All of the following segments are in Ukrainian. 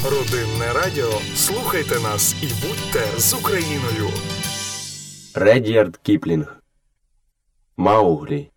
Родинне радіо. Слухайте нас і будьте з Україною. Ред'ярд Кіплінг. Мауглі.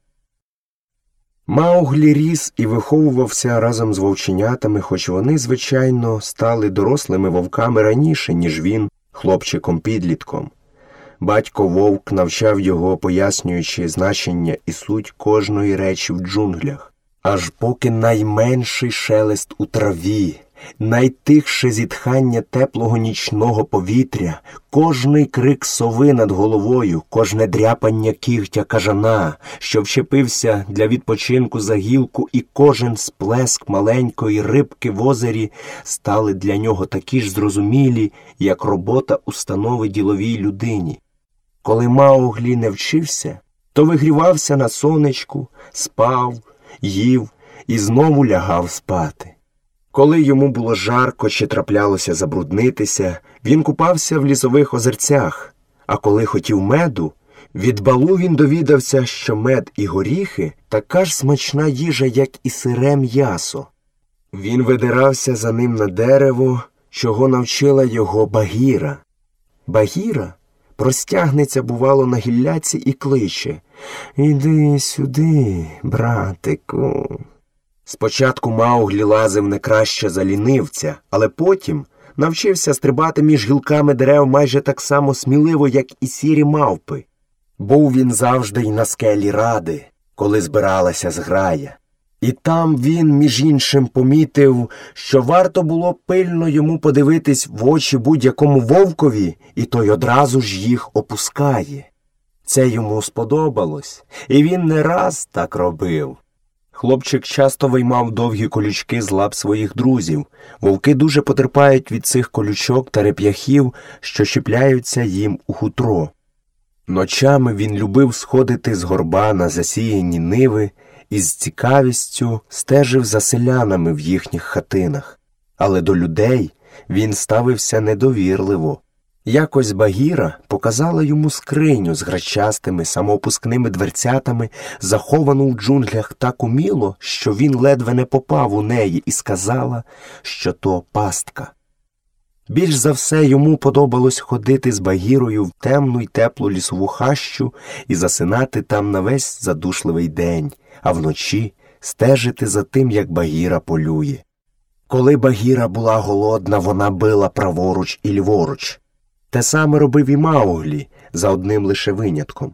Мауглі ріс і виховувався разом з вовченятами, хоч вони, звичайно, стали дорослими вовками раніше, ніж він, хлопчиком-підлітком. Батько вовк навчав його, пояснюючи значення і суть кожної речі в джунглях. Аж поки найменший шелест у траві, найтихше зітхання теплого нічного повітря, кожний крик сови над головою, кожне дряпання кігтя кажана, що вчепився для відпочинку за гілку, і кожен сплеск маленької рибки в озері стали для нього такі ж зрозумілі, як робота установи діловій людині. Коли Мауглі не вчився, то вигрівався на сонечку, спав, їв і знову лягав спати. Коли йому було жарко чи траплялося забруднитися, він купався в лісових озерцях, а коли хотів меду, від балу він довідався, що мед і горіхи – така ж смачна їжа, як і сире м'ясо. Він видирався за ним на дерево, чого навчила його Багіра. Багіра простягнеться, бувало, на гілляці і кличе: «Іди сюди, братику». Спочатку Мауглі лазив не краще за лінивця, але потім навчився стрибати між гілками дерев майже так само сміливо, як і сірі мавпи. Був він завжди й на скелі Ради, коли збиралася зграя. І там він, між іншим, помітив, що варто було пильно йому подивитись в очі будь-якому вовкові, і той одразу ж їх опускає. Це йому сподобалось, і він не раз так робив. Хлопчик часто виймав довгі колючки з лап своїх друзів. Вовки дуже потерпають від цих колючок та реп'яхів, що чіпляються їм у хутро. Ночами він любив сходити з горба на засіяні ниви і з цікавістю стежив за селянами в їхніх хатинах. Але до людей він ставився недовірливо. Якось Багіра показала йому скриню з грачастими самоопускними дверцятами, заховану в джунглях так уміло, що він ледве не попав у неї, і сказала, що то пастка. Більш за все йому подобалось ходити з Багірою в темну й теплу лісову хащу і засинати там на весь задушливий день, а вночі стежити за тим, як Багіра полює. Коли Багіра була голодна, вона била праворуч і ліворуч. Те саме робив і Мауглі, за одним лише винятком.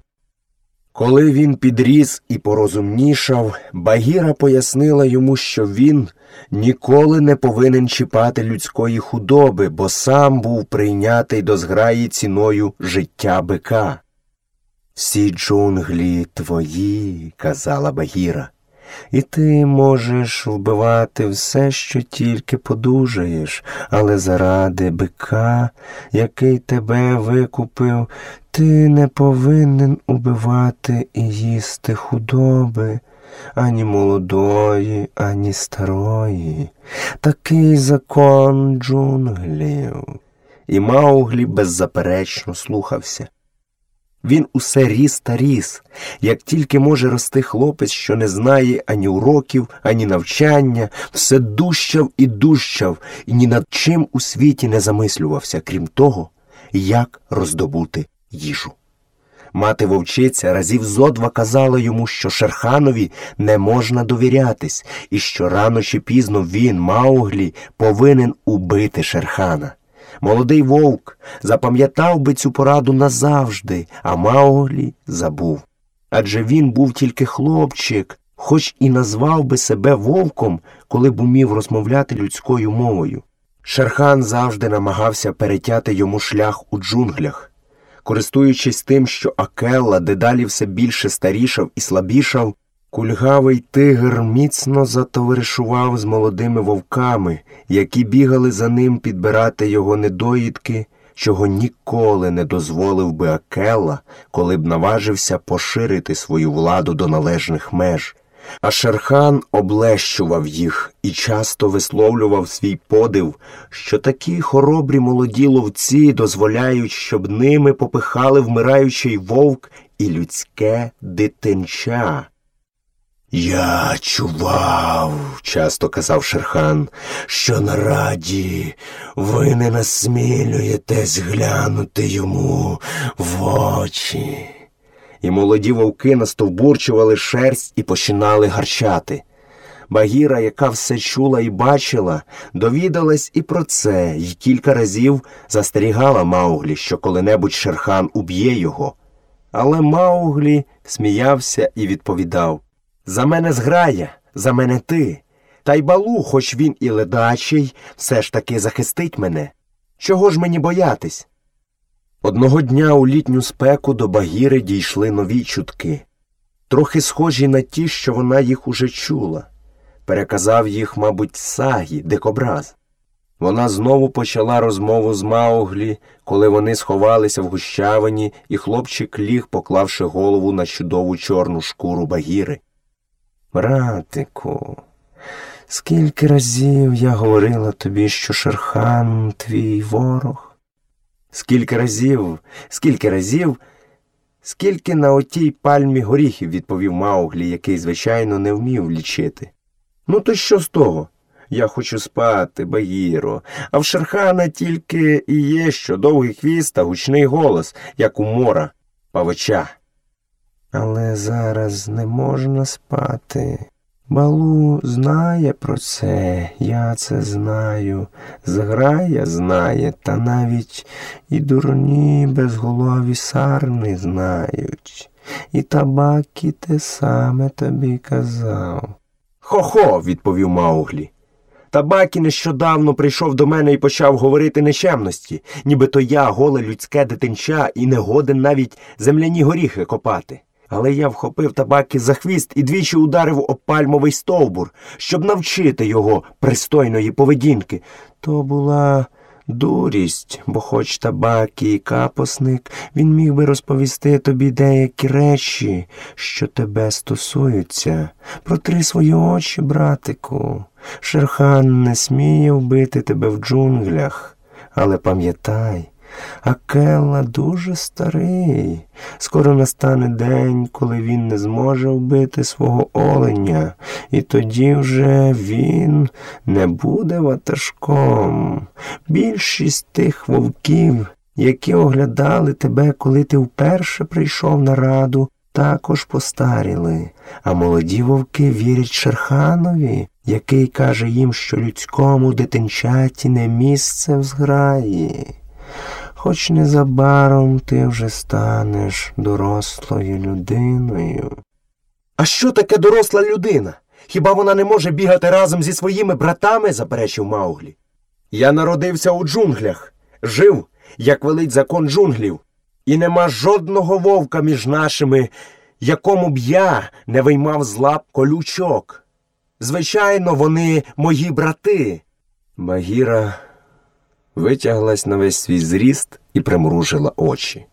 Коли він підріс і порозумнішав, Багіра пояснила йому, що він ніколи не повинен чіпати людської худоби, бо сам був прийнятий до зграї ціною життя бика. «Всі джунглі твої», – казала Багіра, – «і ти можеш вбивати все, що тільки подужаєш, але заради бика, який тебе викупив, ти не повинен убивати і їсти худоби, ані молодої, ані старої. Такий закон джунглів». І Мауглі беззаперечно слухався. Він усе ріс та ріс, як тільки може рости хлопець, що не знає ані уроків, ані навчання, все дужчав і дужчав, і ні над чим у світі не замислювався, крім того, як роздобути їжу. Мати-вовчиця разів зо два казала йому, що Шерханові не можна довірятись, і що рано чи пізно він, Мауглі, повинен убити Шерхана. Молодий вовк запам'ятав би цю пораду назавжди, а Мауглі забув. Адже він був тільки хлопчик, хоч і назвав би себе вовком, коли б умів розмовляти людською мовою. Шерхан завжди намагався перетяти йому шлях у джунглях. Користуючись тим, що Акелла дедалі все більше старішав і слабішав, кульгавий тигр міцно затоваришував з молодими вовками, які бігали за ним підбирати його недоїдки, чого ніколи не дозволив би Акелла, коли б наважився поширити свою владу до належних меж. А Шерхан облещував їх і часто висловлював свій подив, що такі хоробрі молоді ловці дозволяють, щоб ними попихали вмираючий вовк і людське дитинча. «Я чував, – часто казав Шер-хан, – що на раді ви не насмілюєтесь глянути йому в очі». І молоді вовки настовбурчували шерсть і починали гарчати. Багіра, яка все чула і бачила, довідалась і про це, й кілька разів застерігала Мауглі, що коли-небудь Шер-хан уб'є його. Але Мауглі сміявся і відповідав: «За мене зграя, за мене ти. Та й Балу, хоч він і ледачий, все ж таки захистить мене. Чого ж мені боятись?» Одного дня у літню спеку до Багіри дійшли нові чутки, трохи схожі на ті, що вона їх уже чула. Переказав їх, мабуть, Сагі, дикобраз. Вона знову почала розмову з Мауглі, коли вони сховалися в гущавині, і хлопчик ліг, поклавши голову на чудову чорну шкуру Багіри. «Братику, скільки разів я говорила тобі, що Шер-хан твій ворог? Скільки разів, скільки на отій пальмі горіхів», – відповів Мауглі, який, звичайно, не вмів лічити. «Ну то що з того? Я хочу спати, Багіро, а в Шер-хана тільки і є що довгий хвіст та гучний голос, як у мора павича». «Але зараз не можна спати. Балу знає про це, я це знаю, зграя знає, та навіть і дурні безголові сарни знають. І Табакі те саме тобі казав». «Хо-хо!» – відповів Мауглі. «Табакі нещодавно прийшов до мене і почав говорити нечемності, нібито я голе людське дитинча і не годен навіть земляні горіхи копати. Але я вхопив Табакі за хвіст і двічі ударив об пальмовий стовбур, щоб навчити його пристойної поведінки. То була дурість, бо хоч Табакі і капосник, він міг би розповісти тобі деякі речі, що тебе стосуються. Протри свої очі, братику. Шер-хан не сміє вбити тебе в джунглях. Але пам'ятай, Акелла дуже старий. Скоро настане день, коли він не зможе вбити свого оленя, і тоді вже він не буде ватажком. Більшість тих вовків, які оглядали тебе, коли ти вперше прийшов на раду, також постаріли, а молоді вовки вірять Шер-ханові, який каже їм, що людському дитинчаті не місце в зграї. Хоч незабаром ти вже станеш дорослою людиною». «А що таке доросла людина? Хіба вона не може бігати разом зі своїми братами?» – заперечив Мауглі. «Я народився у джунглях, жив, як велить закон джунглів, і нема жодного вовка між нашими, якому б я не виймав з лап колючок. Звичайно, вони мої брати». Багіра витяглась на весь свій зріст і примружила очі.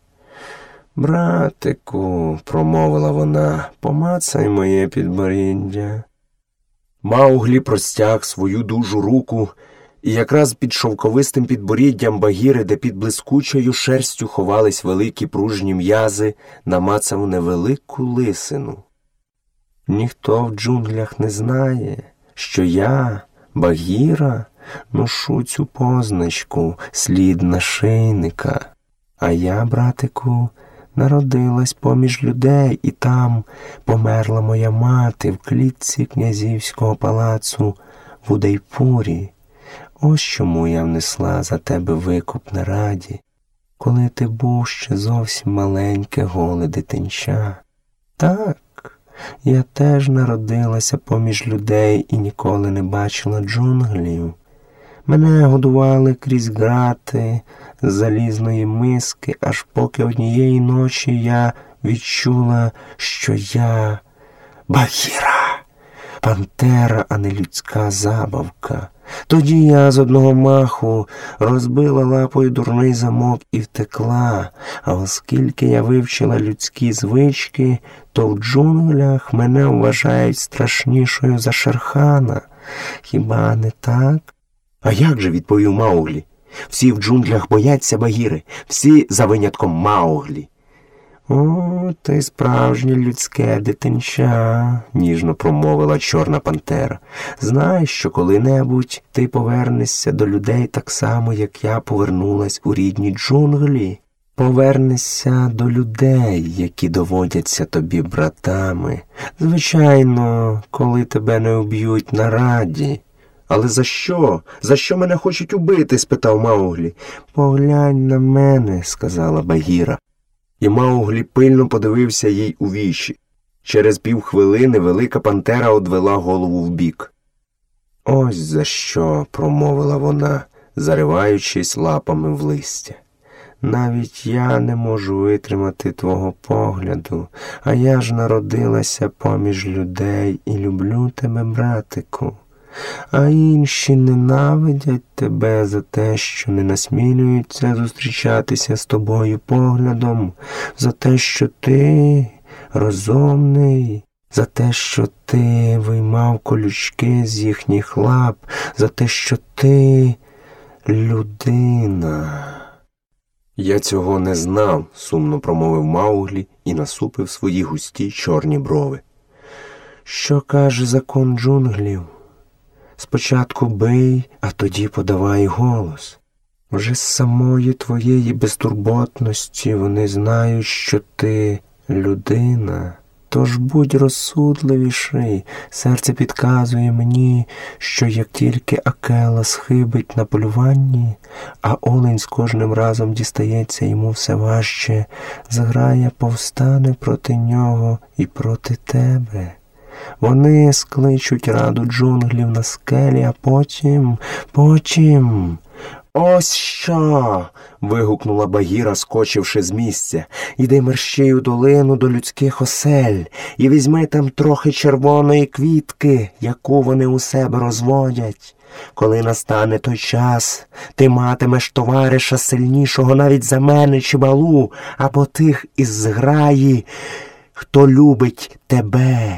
«Братику, – промовила вона, – помацай моє підборіддя». Мауглі простяг свою дужу руку, і якраз під шовковистим підборіддям Багіри, де під блискучою шерстю ховались великі пружні м'язи, намацав невелику лисину. «Ніхто в джунглях не знає, що я, Багіра, ношу цю позначку, слід нашийника. А я, братику, народилась поміж людей, і там померла моя мати в клітці князівського палацу в Удайпурі. Ось чому я внесла за тебе викуп на раді, коли ти був ще зовсім маленьке голе дитинча. Так, я теж народилася поміж людей і ніколи не бачила джунглів. Мене годували крізь грати з залізної миски, аж поки однієї ночі я відчула, що я Багіра, пантера, а не людська забавка. Тоді я з одного маху розбила лапою дурний замок і втекла, а оскільки я вивчила людські звички, то в джунглях мене вважають страшнішою за Шер-хана. Хіба не так?» «А як же?» – відповів Мауглі. «Всі в джунглях бояться Багіри, всі за винятком Мауглі. «О, ти справжнє людське дитинча», – ніжно промовила Чорна пантера. «Знай, що коли-небудь ти повернешся до людей так само, як я повернулась у рідні джунглі. Повернешся до людей, які доводяться тобі братами. Звичайно, коли тебе не уб'ють на раді». «Але за що? За що мене хочуть убити?» – спитав Мауглі. «Поглянь на мене», – сказала Багіра. І Мауглі пильно подивився їй у вічі. Через півхвилини велика пантера одвела голову вбік. «Ось за що», – промовила вона, зариваючись лапами в листя. «Навіть я не можу витримати твого погляду, а я ж народилася поміж людей і люблю тебе, братику. А інші ненавидять тебе за те, що не насмілюються зустрічатися з тобою поглядом, за те, що ти розумний, за те, що ти виймав колючки з їхніх лап, за те, що ти людина». «Я цього не знав», – сумно промовив Мауглі і насупив свої густі чорні брови. «Що каже закон джунглів? Спочатку бий, а тоді подавай голос. Вже з самої твоєї безтурботності вони знають, що ти людина. Тож будь розсудливіший. Серце підказує мені, що як тільки Акела схибить на полюванні, а олень з кожним разом дістається йому все важче, зграя повстане проти нього і проти тебе. Вони скличуть раду джунглів на скелі, а потім... «Ось що!» – вигукнула Багіра, скочивши з місця. «Іди мерщій у долину до людських осель і візьми там трохи червоної квітки, яку вони у себе розводять. Коли настане той час, ти матимеш товариша сильнішого навіть за мене чи Балу, або тих із зграї, хто любить тебе.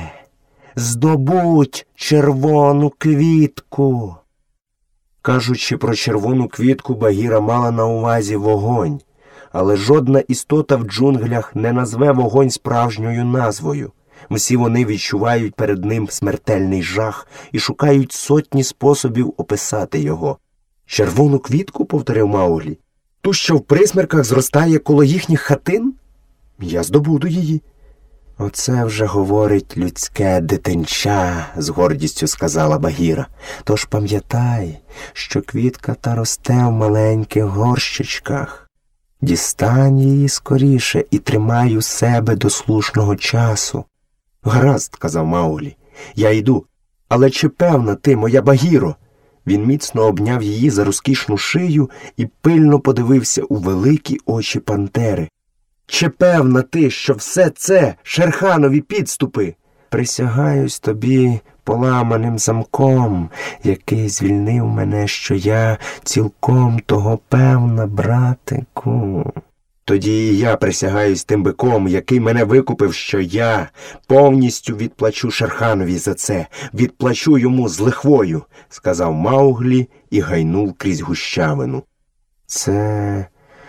Здобудь червону квітку!» Кажучи про червону квітку, Багіра мала на увазі вогонь, але жодна істота в джунглях не назве вогонь справжньою назвою. Всі вони відчувають перед ним смертельний жах і шукають сотні способів описати його. «Червону квітку?» – повторив Мауглі. «Ту, що в присмерках зростає коло їхніх хатин? Я здобуду її». «Оце вже говорить людське дитинча», – з гордістю сказала Багіра. «Тож пам'ятай, що квітка та росте в маленьких горщичках. Дістань її скоріше і тримай у себе до слушного часу». «Гаразд», – казав Мауглі, – «я йду. Але чи певна ти, моя Багіро?» Він міцно обняв її за розкішну шию і пильно подивився у великі очі пантери. «Чи певна ти, що все це Шерханові підступи?» «Присягаюсь тобі поламаним замком, який звільнив мене, що я цілком того певна, братику». «Тоді і я присягаюсь тим биком, який мене викупив, що я повністю відплачу Шерханові за це, відплачу йому з лихвою», – сказав Мауглі і гайнув крізь гущавину. «Це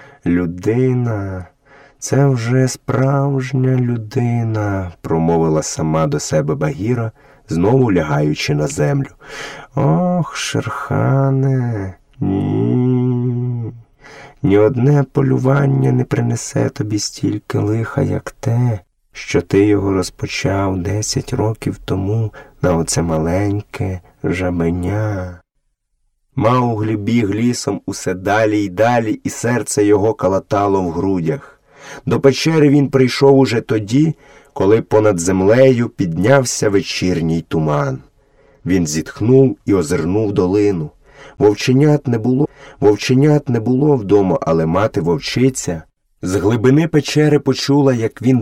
людина, це вже справжня людина», – промовила сама до себе Багіра, знову лягаючи на землю. «Ох, Шерхане, ні. Ні одне полювання не принесе тобі стільки лиха, як те, що ти його розпочав 10 років тому на оце маленьке жабеня». Мауглі біг лісом усе далі й далі, і серце його калатало в грудях. До печери він прийшов уже тоді, коли понад землею піднявся вечірній туман. Він зітхнув і озирнув долину. Вовченят не було вдома, але мати-вовчиця з глибини печери почула, як він